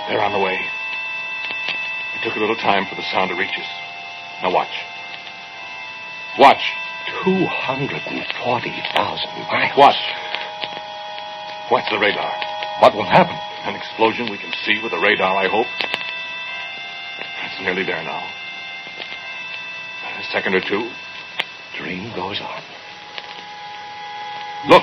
They're on the way. It took a little time for the sound to reach us. Now watch. Watch. 240,000 miles. Watch. Watch the radar. What will happen? An explosion we can see with the radar, I hope. It's nearly there now. A second or two. Dream goes on. Look.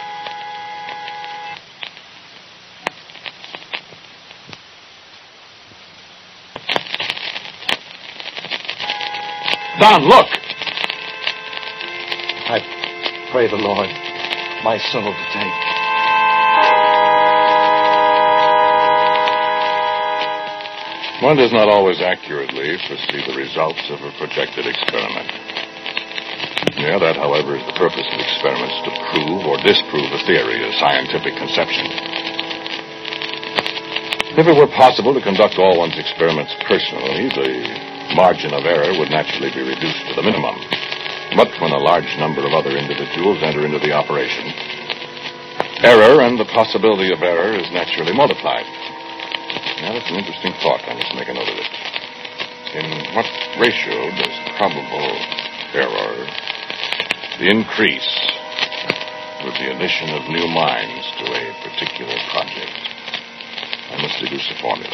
Don, look. I pray the Lord my soul to take. One does not always accurately foresee the results of a projected experiment. Yeah, that, however, is the purpose of experiments, to prove or disprove a theory, a scientific conception. If it were possible to conduct all one's experiments personally, the margin of error would naturally be reduced to the minimum. But when a large number of other individuals enter into the operation, error and the possibility of error is naturally multiplied. Now, that's an interesting thought. I must make a note of it. In what ratio does probable error increase with the addition of new minds to a particular project? I must deduce a formula.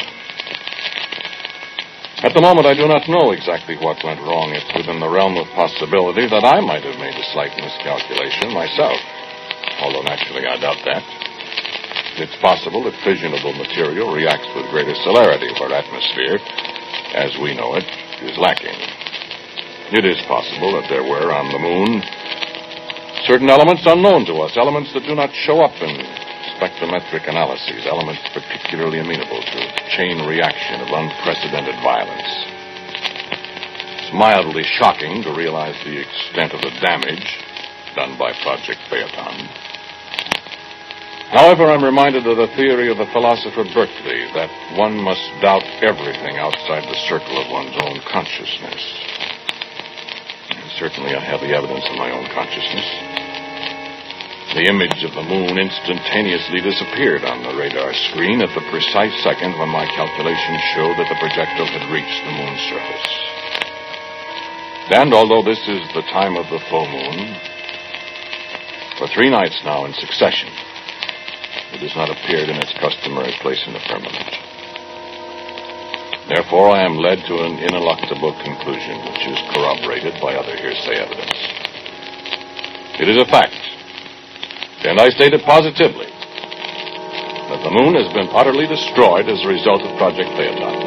At the moment, I do not know exactly what went wrong. It's within the realm of possibility that I might have made a slight miscalculation myself, although naturally I doubt that. It's possible that fissionable material reacts with greater celerity where atmosphere, as we know it, is lacking. It is possible that there were on the moon certain elements unknown to us, elements that do not show up in spectrometric analyses, elements particularly amenable to chain reaction of unprecedented violence. It's mildly shocking to realize the extent of the damage done by Project Phaeton. However, I'm reminded of the theory of the philosopher Berkeley that one must doubt everything outside the circle of one's own consciousness. And certainly I have the evidence of my own consciousness. The image of the moon instantaneously disappeared on the radar screen at the precise second when my calculations showed that the projectile had reached the moon's surface. And although this is the time of the full moon, for 3 nights now in succession, it has not appeared in its customary place in the firmament. Therefore, I am led to an ineluctable conclusion, which is corroborated by other hearsay evidence. It is a fact, and I state it positively, that the moon has been utterly destroyed as a result of Project Phaeton.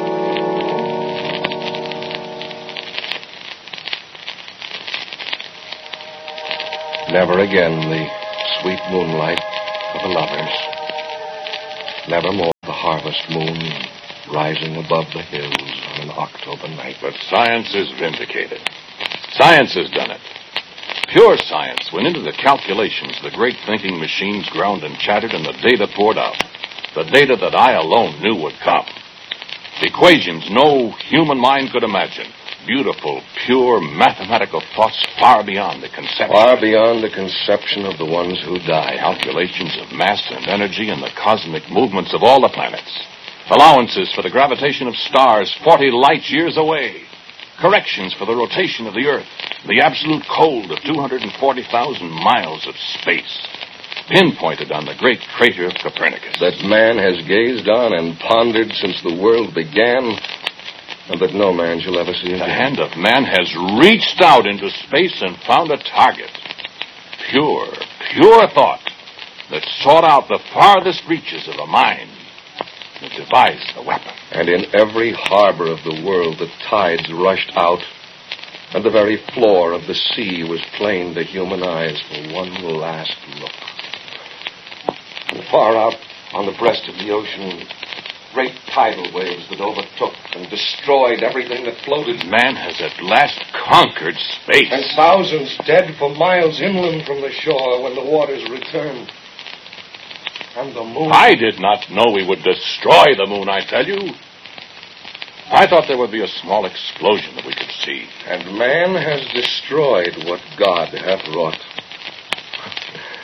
Never again the sweet moonlight of the lovers. Nevermore the harvest moon rising above the hills on an October night. But science is vindicated. Science has done it. Pure science went into the calculations. The great thinking machines ground and chattered, and the data poured out. The data that I alone knew would come. Equations no human mind could imagine. Beautiful, pure, mathematical thoughts far beyond the conception. Far beyond the conception of the ones who die. Calculations of mass and energy and the cosmic movements of all the planets. Allowances for the gravitation of stars 40 light years away. Corrections for the rotation of the Earth. The absolute cold of 240,000 miles of space. Pinpointed on the great crater of Copernicus. That man has gazed on and pondered since the world began, and that no man shall ever see again. The hand of man has reached out into space and found a target. Pure thought that sought out the farthest reaches of a mind that devised the weapon. And in every harbor of the world the tides rushed out, and the very floor of the sea was plain to human eyes for one last look. And far out on the breast of the ocean, great tidal waves that overtook and destroyed everything that floated. Man has at last conquered space. And thousands dead for miles inland from the shore when the waters returned. And the moon... I did not know we would destroy the moon, I tell you. I thought there would be a small explosion that we could see. And man has destroyed what God hath wrought.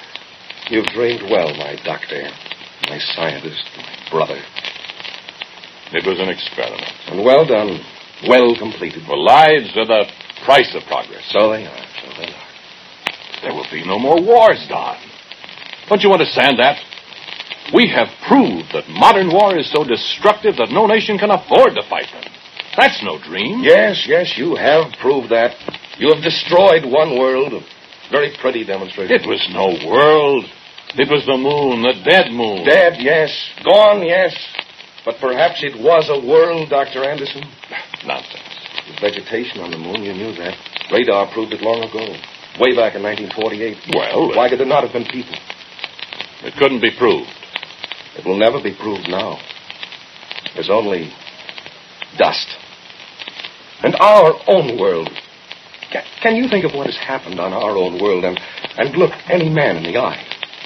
You've dreamed well, my doctor, my scientist, my brother. It was an experiment. And well done. Well completed. Well, lives are the price of progress. So they are. There will be no more wars, Don. Don't you understand that? We have proved that modern war is so destructive that no nation can afford to fight them. That's no dream. Yes, you have proved that. You have destroyed one world. A very pretty demonstration. It was no world. It was the moon, the dead moon. Dead, yes. Gone, yes. But perhaps it was a world, Dr. Anderson. Nonsense. There's vegetation on the moon, you knew that. Radar proved it long ago. Way back in 1948. Well, why could there not have been people? It couldn't be proved. It will never be proved now. There's only dust. And our own world. Can you think of what has happened on our own world and look any man in the eye?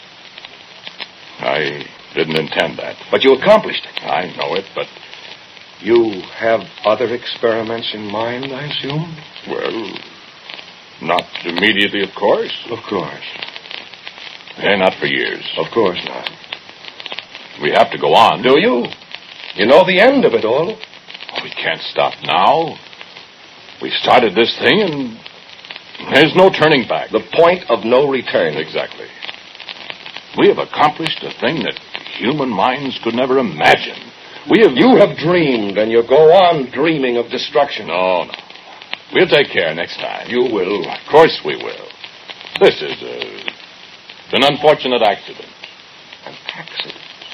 I didn't intend that. But you accomplished it. I know it, but... You have other experiments in mind, I assume? Well, not immediately, of course. Of course. And not for years. Of course not. We have to go on. Do you? You know the end of it all. We can't stop now. We started this thing, and there's no turning back. The point of no return. Exactly. We have accomplished a thing that human minds could never imagine. You have dreamed, and you go on dreaming of destruction. No. We'll take care next time. You will. Of course we will. This is an unfortunate accident. An accident?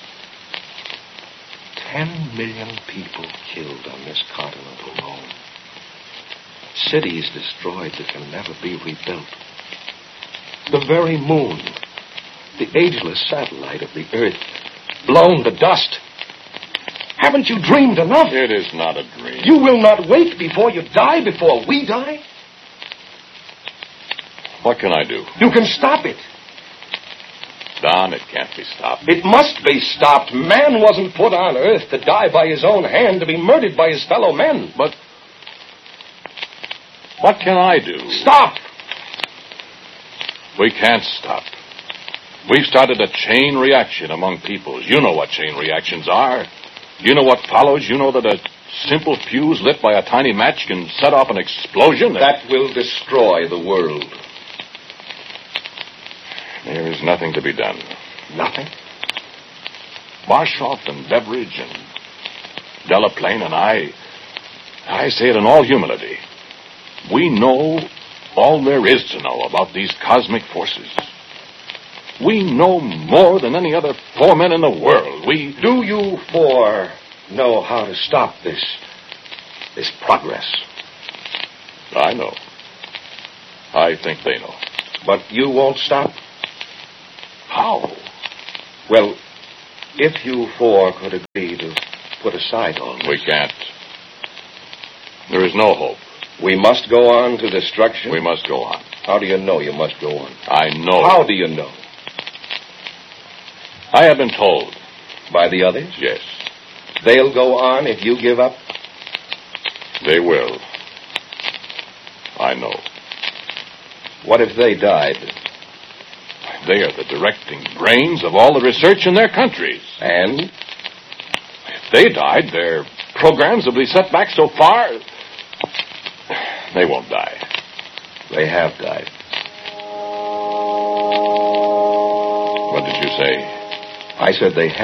10 million people killed on this continent alone. Cities destroyed that can never be rebuilt. The very moon, the ageless satellite of the Earth, blown to dust. Haven't you dreamed enough? It is not a dream. You will not wake before you die, before we die? What can I do? You can stop it. Don, it can't be stopped. It must be stopped. Man wasn't put on Earth to die by his own hand, to be murdered by his fellow men. But what can I do? Stop! We can't stop. We've started a chain reaction among peoples. You know what chain reactions are. You know what follows. You know that a simple fuse lit by a tiny match can set off an explosion. That will destroy the world. There is nothing to be done. Nothing? Barshoff and Beveridge and Delaplane and I say it in all humility. We know all there is to know about these cosmic forces. We know more than any other four men in the world. Do you four know how to stop this progress? I know. I think they know. But you won't stop? How? Well, if you four could agree to put aside all this. We can't. There is no hope. We must go on to destruction? We must go on. How do you know you must go on? I know. How do you know? I have been told. By the others? Yes. They'll go on if you give up? They will. I know. What if they died? They are the directing brains of all the research in their countries. And? If they died, their programs will be set back so far. They won't die. They have died. What did you say? I said they